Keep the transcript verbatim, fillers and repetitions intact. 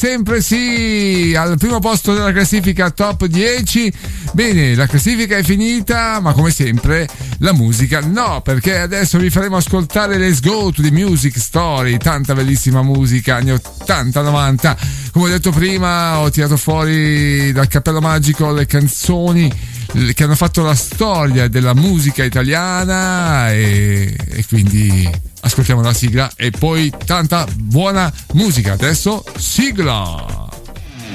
sempre sì, al primo posto della classifica top dieci. Bene, la classifica è finita, ma come sempre la musica no, perché adesso vi faremo ascoltare Let's Go to the Music Story, tanta bellissima musica anni ottanta novanta. Come ho detto prima, ho tirato fuori dal cappello magico le canzoni che hanno fatto la storia della musica italiana e, e quindi ascoltiamo la sigla e poi tanta buona musica. Adesso sigla.